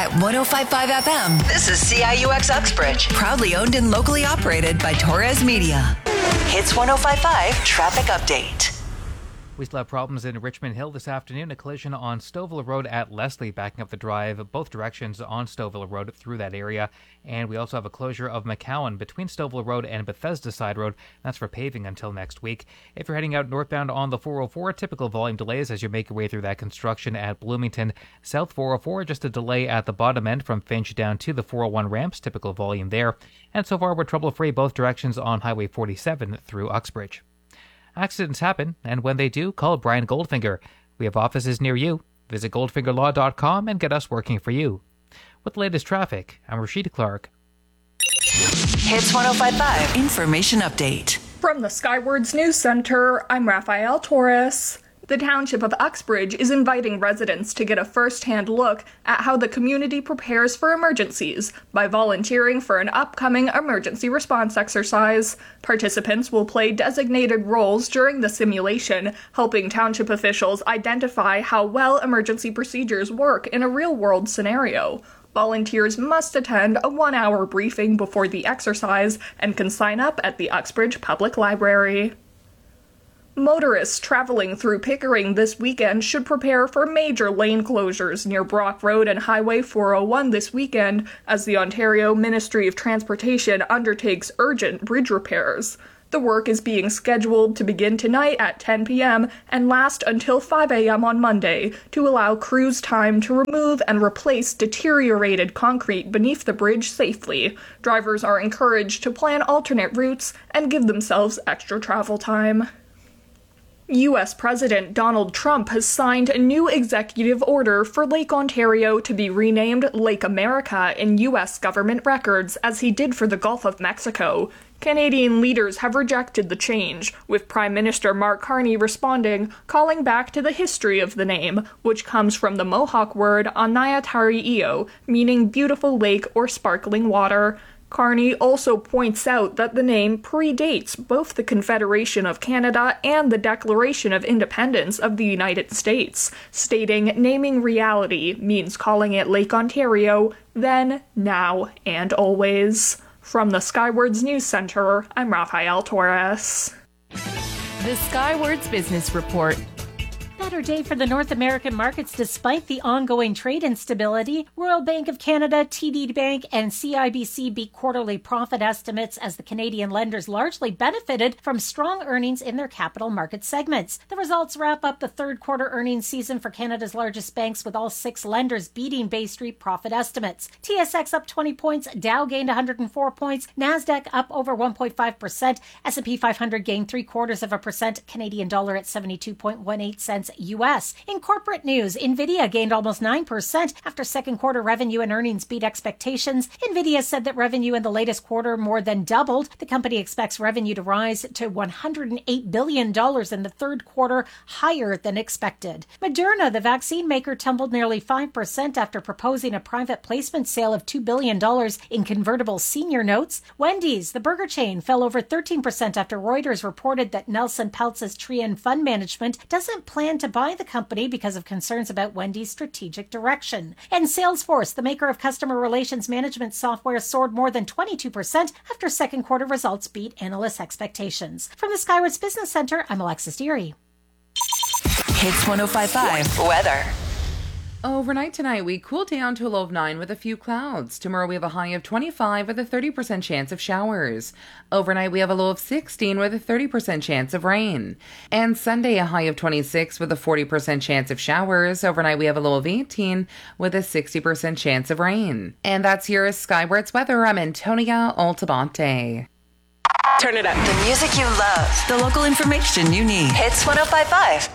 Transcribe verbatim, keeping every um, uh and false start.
at one oh five point five F M. This is C I U X Uxbridge, proudly owned and locally operated by Torres Media. Hits one oh five point five traffic update. We still have problems in Richmond Hill this afternoon. A collision on Stouffville Road at Leslie, backing up the drive both directions on Stouffville Road through that area. And we also have a closure of McCowan between Stouffville Road and Bethesda Side Road. That's for paving until next week. If you're heading out northbound on the four oh four, typical volume delays as you make your way through that construction at Bloomington. South four oh four, just a delay at the bottom end from Finch down to the four oh one ramps. Typical volume there. And so far, we're trouble-free both directions on Highway forty-seven through Uxbridge. Accidents happen, and when they do, call Brian Goldfinger. We have offices near you. Visit goldfinger law dot com and get us working for you. With the latest traffic, I'm Rashida Clark. Hits one oh five point five Information Update. From the Skywards News Center, I'm Rafael Torres. The Township of Uxbridge is inviting residents to get a first-hand look at how the community prepares for emergencies by volunteering for an upcoming emergency response exercise. Participants will play designated roles during the simulation, helping township officials identify how well emergency procedures work in a real-world scenario. Volunteers must attend a one-hour briefing before the exercise and can sign up at the Uxbridge Public Library. Motorists traveling through Pickering this weekend should prepare for major lane closures near Brock Road and Highway four oh one this weekend as the Ontario Ministry of Transportation undertakes urgent bridge repairs. The work is being scheduled to begin tonight at ten p.m. and last until five a.m. on Monday to allow crews time to remove and replace deteriorated concrete beneath the bridge safely. Drivers are encouraged to plan alternate routes and give themselves extra travel time. U S President Donald Trump has signed a new executive order for Lake Ontario to be renamed Lake America in U S government records, as he did for the Gulf of Mexico. Canadian leaders have rejected the change, with Prime Minister Mark Carney responding, calling back to the history of the name, which comes from the Mohawk word Anayatar'eo, meaning beautiful lake or sparkling water. Carney also points out that the name predates both the Confederation of Canada and the Declaration of Independence of the United States, stating naming reality means calling it Lake Ontario then, now, and always. From the Skywards News Center, I'm Rafael Torres. The Skywards Business Report. Better day for the North American markets despite the ongoing trade instability. Royal Bank of Canada, T D Bank, and C I B C beat quarterly profit estimates as the Canadian lenders largely benefited from strong earnings in their capital market segments. The results wrap up the third quarter earnings season for Canada's largest banks, with all six lenders beating Bay Street profit estimates. T S X up twenty points, Dow gained one hundred four points, NASDAQ up over one point five percent, S and P five hundred gained three quarters of a percent, Canadian dollar at seventy-two point one eight cents U S. In corporate news, NVIDIA gained almost nine percent after second quarter revenue and earnings beat expectations. NVIDIA said that revenue in the latest quarter more than doubled. The company expects revenue to rise to one hundred eight billion dollars in the third quarter, higher than expected. Moderna, the vaccine maker, tumbled nearly five percent after proposing a private placement sale of two billion dollars in convertible senior notes. Wendy's, the burger chain, fell over thirteen percent after Reuters reported that Nelson Peltz's Trian Fund Management doesn't plan to buy the company because of concerns about Wendy's strategic direction. And Salesforce, the maker of customer relations management software, soared more than twenty-two percent after second quarter results beat analysts' expectations. From the Skywards Business Center, I'm Alexis Deary. Hits one oh five point five Weather. Overnight tonight, we cool down to a low of nine with a few clouds. Tomorrow, we have a high of twenty-five with a thirty percent chance of showers. Overnight, we have a low of sixteen with a thirty percent chance of rain. And Sunday, a high of twenty-six with a forty percent chance of showers. Overnight, we have a low of eighteen with a sixty percent chance of rain. And that's your Skywards weather. I'm Antonia Altabante. Turn it up. The music you love. The local information you need. Hits one oh five point five.